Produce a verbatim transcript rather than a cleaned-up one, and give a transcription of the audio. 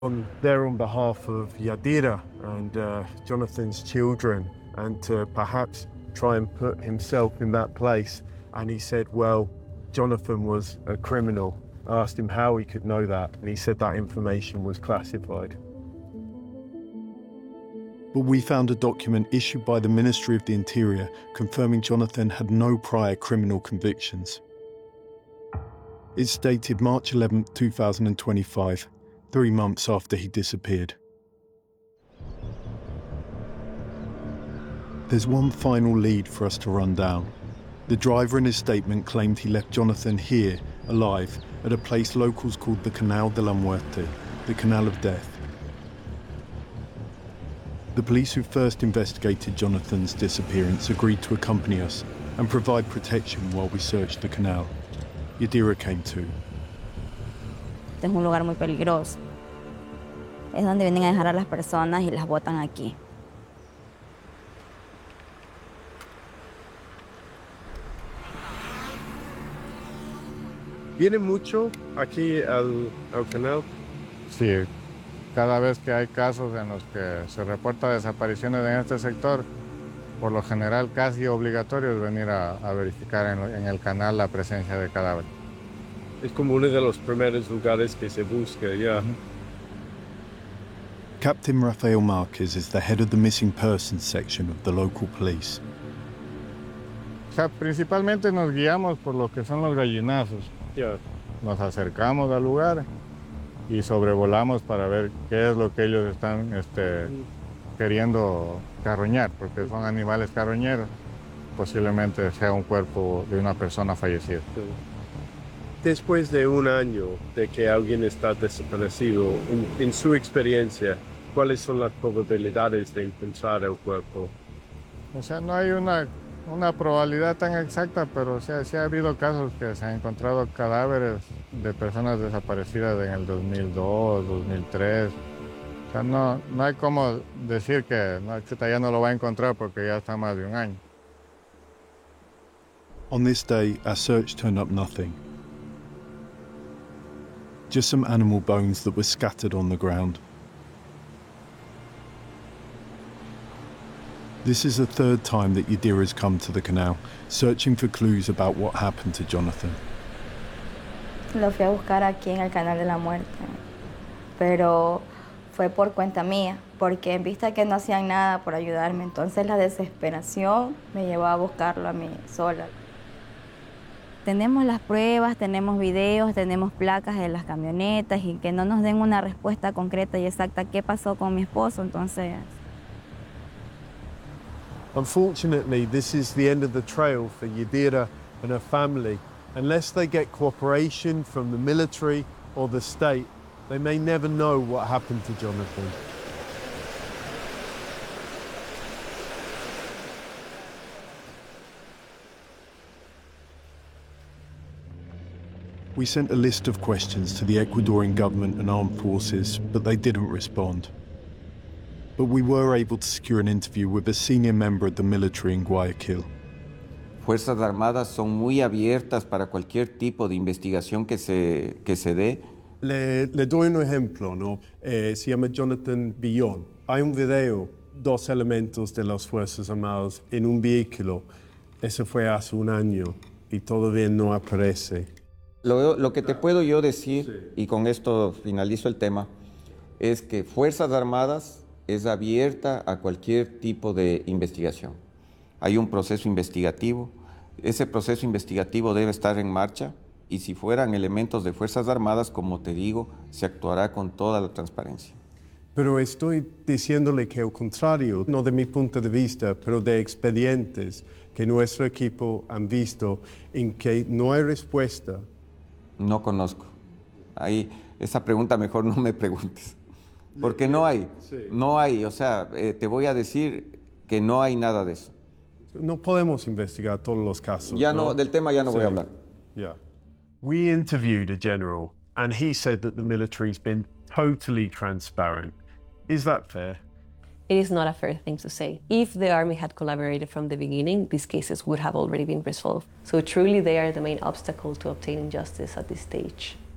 I'm there on behalf of Yadira and uh, Jonathan's children, and to perhaps try and put himself in that place. And he said, well, Jonathan was a criminal. I asked him how he could know that, and he said that information was classified. But we found a document issued by the Ministry of the Interior confirming Jonathan had no prior criminal convictions. It's dated March eleventh, two thousand twenty-five, three months after he disappeared. There's one final lead for us to run down. The driver in his statement claimed he left Jonathan here, alive, at a place locals called the Canal de la Muerte, the Canal of Death. The police who first investigated Jonathan's disappearance agreed to accompany us and provide protection while we searched the canal. Yadira came too. Este es un lugar muy peligroso. Es donde vienen a dejar a las personas y las botan aquí. ¿Viene mucho aquí al, al canal? Sí, cada vez que hay casos en los que se reporta desapariciones en este sector, por lo general casi obligatorio es venir a, a verificar en, en el canal la presencia de cadáveres. Es como uno de los primeros lugares que se busca, ya. Yeah. Captain Rafael Marquez is the head of the missing persons section of the local police. O sea, principalmente nos guiamos por lo que son los gallinazos. Yeah. Nos acercamos al lugar y sobrevolamos para ver qué es lo que ellos están este, queriendo carroñar, porque son animales carroñeros. Posiblemente sea un cuerpo de una persona fallecida. Después de un año de que alguien está desaparecido, en, en su experiencia, ¿cuáles son las probabilidades de encontrar el cuerpo? O sea, no hay una, una probabilidad tan exacta, pero o sea, sí ha habido casos que se han encontrado cadáveres de personas desaparecidas en el dos mil dos, dos mil tres. O sea, no, no hay como decir que no, chuta, ya no lo va a encontrar porque ya está más de un año. On this day, our search turned up nothing. Just some animal bones that were scattered on the ground. This is the third time that Yadira has come to the canal, searching for clues about what happened to Jonathan. Lo fui a buscar aquí en el Canal de la Muerte, pero fue por cuenta mía, porque en vista que no hacían nada por ayudarme, entonces la desesperación me llevó a buscarlo a mí sola. Tenemos las pruebas, tenemos videos, tenemos placas de las camionetas y que no nos den una respuesta concreta y exacta qué pasó con mi esposo, entonces... Unfortunately, this is the end of the trail for Yadira and her family. Unless they get cooperation from the military or the state, they may never know what happened to Jonathan. We sent a list of questions to the Ecuadorian government and armed forces, but they didn't respond. But we were able to secure an interview with a senior member of the military in Guayaquil. Fuerzas Armadas son muy abiertas para cualquier tipo de investigación que se, que se dé. Le, le doy un ejemplo, ¿no? Eh, se llama Jonathan Billon. Hay un video, dos elementos de las Fuerzas Armadas en un vehículo. Eso fue hace un año y todavía no aparece. Lo, lo que te puedo yo decir, y con esto finalizo el tema, es que Fuerzas Armadas es abierta a cualquier tipo de investigación. Hay un proceso investigativo, ese proceso investigativo debe estar en marcha y si fueran elementos de Fuerzas Armadas, como te digo, se actuará con toda la transparencia. Pero estoy diciéndole que al contrario, no de mi punto de vista, pero de expedientes que nuestro equipo han visto en que no hay respuesta. No conozco. Ahí, esa pregunta mejor no me preguntes. Porque no hay, no hay, o sea, eh, te voy a decir que no hay nada de eso. No podemos investigar todos los casos. Ya no, ¿no? Del tema ya no sí. voy a hablar. Yeah. We interviewed a general and he said that the military's been totally transparent. Is that fair? It is not a fair thing to say. If the army had collaborated from the beginning, these cases would have already been resolved. So truly they are the main obstacle to obtaining justice at this stage.